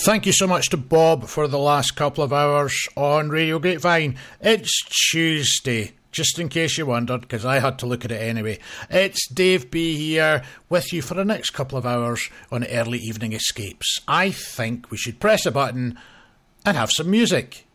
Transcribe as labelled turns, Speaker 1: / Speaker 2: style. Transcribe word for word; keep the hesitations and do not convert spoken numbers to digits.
Speaker 1: Thank you so much to Bob for the last couple of hours on Radio Grapevine. It's Tuesday, just in case you wondered, because I had to look at it anyway. It's Dave B here with you for the next couple of hours on Early Evening Escapes. I think we should press a button and have some music.